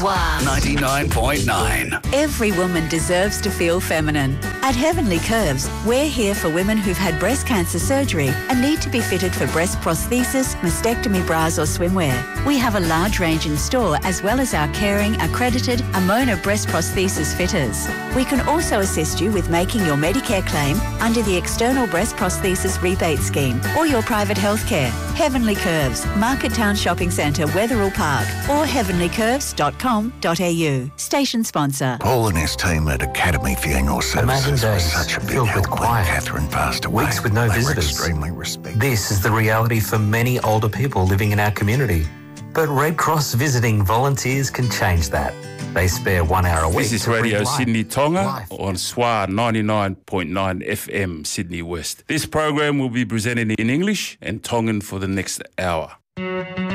Wow. 99.9. Every woman deserves to feel feminine. At Heavenly Curves, we're here for women who've had breast cancer surgery and need to be fitted for breast prosthesis, mastectomy bras or swimwear. We have a large range in store as well as our caring, accredited Amona breast prosthesis fitters. We can also assist you with making your Medicare claim under the External Breast Prosthesis Rebate Scheme or your private healthcare. Heavenly Curves, Market Town Shopping Centre, Wetherill Park or heavenlycurves.com.au. Station sponsor. Paul and his team at Academy Funeral Services were such a big filled help with when quiet, Catherine passed away. weeks with no They were visitors. extremely respected. This is the reality for many older people living in our community. But Red Cross visiting volunteers can change that. They spare 1 hour a week. This is to bring Radio life, Sydney Tonga life. on SWA 99.9 FM Sydney West. This program will be presented in English and Tongan for the next hour.